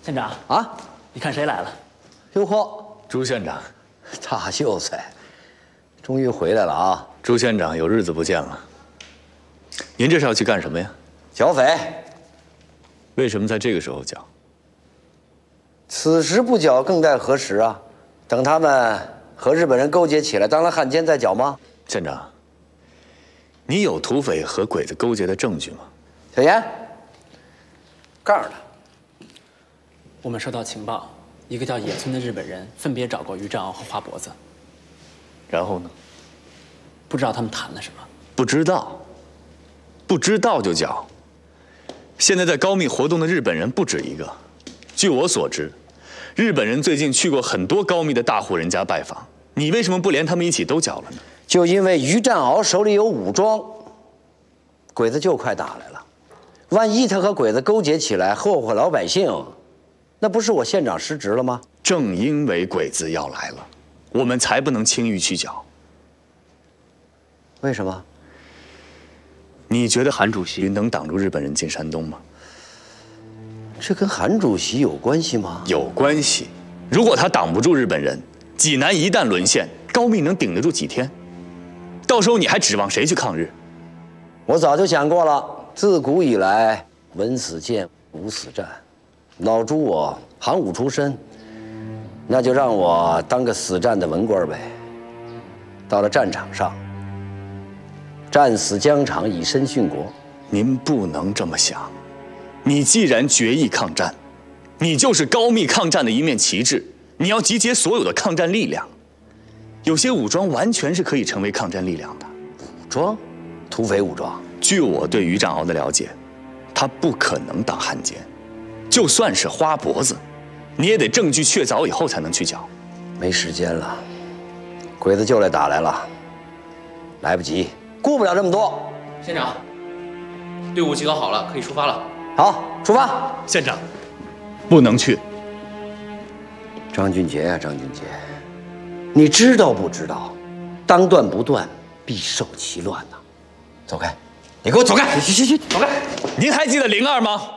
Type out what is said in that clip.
县长啊， 你看谁来了？ 哟呵， 朱县长， 大秀才，终于回来了啊！ 朱县长，有日子不见了。您这是要去干什么呀？ 剿匪。 为什么在这个时候剿？ 此时不剿，更待何时啊？等他们和日本人勾结起来，当了汉奸再剿吗？ 县长，你有土匪和鬼子勾结的证据吗？ 小严，告诉他， 我们收到情报，一个叫野村的日本人分别找过于占鳌和花脖子。 然后呢？ 不知道他们谈了什么。 不知道，不知道就剿。现在在高密活动的日本人不止一个。据我所知，日本人最近去过很多高密的大户人家拜访。你为什么不连他们一起都剿了呢？ 就因为于占鳌手里有武装，鬼子就快打来了。万一他和鬼子勾结起来，祸祸老百姓，那不是我县长失职了吗？ 正因为鬼子要来了，我们才不能轻易去剿。 为什么？ 你觉得韩主席能挡住日本人进山东吗？ 这跟韩主席有关系吗？ 有关系。如果他挡不住日本人，济南一旦沦陷，高密能顶得住几天？到时候你还指望谁去抗日？ 我早就想过了，自古以来文死谏，武死战。老朱我行武出身，那就让我当个死战的文官呗。到了战场上，战死疆场，以身殉国。 您不能这么想。你既然决意抗战，你就是高密抗战的一面旗帜，你要集结所有的抗战力量。有些武装完全是可以成为抗战力量的。 武装？土匪武装？ 据我对于占鳌的了解，他不可能当汉奸。就算是花脖子，你也得证据确凿以后才能去剿。 没时间了，鬼子就来打来了，来不及，顾不了这么多。 县长，队伍集合好了，可以出发了。 好，出发。 县长，不能去。 张俊杰呀，张俊杰，你知道不知道？当断不断，必受其乱呐。走开，你给我走开！ 行，走开！您还记得02吗？